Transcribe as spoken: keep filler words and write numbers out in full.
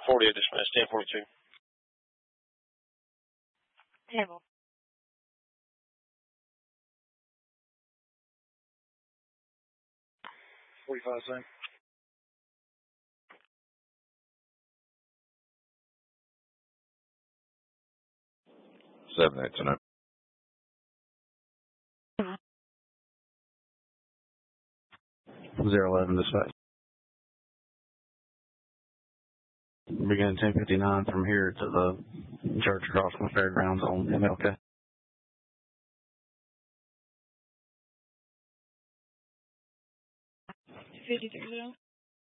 forty-eight dismissed, ten forty-two. Table. forty-five, same. seven eight tonight. Zero eleven dispatch. Beginning ten fifty-nine from here to the church across from the fairgrounds on M L K. fifty-three zero.